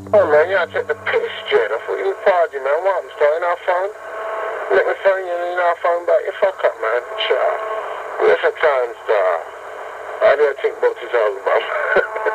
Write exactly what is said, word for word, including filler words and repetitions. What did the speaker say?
Oh man, you gotta take the piss, Jed. I thought you was partying, man. What happened? Starting our phone? Let me phone you and our phone back. You fuck up, man. Ciao. Where's the time, star? I didn't think about this album.